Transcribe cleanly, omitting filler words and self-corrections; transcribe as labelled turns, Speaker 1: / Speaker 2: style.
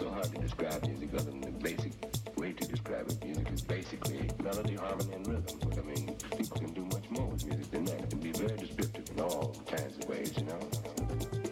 Speaker 1: so hard to describe music other than the basic way to describe it. Music is basically melody, harmony, and rhythm. But I mean, people can do much more with music than that. It can be very